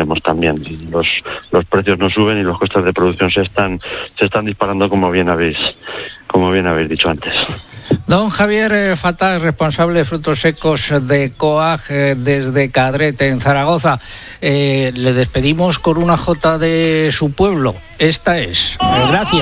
tenemos también. Los precios no suben y los costes de producción se están disparando, como bien habéis dicho antes. Don Javier Fatás, responsable de frutos secos de COAG desde Cadrete, en Zaragoza. Le despedimos con una jota de su pueblo. Esta es. Gracias.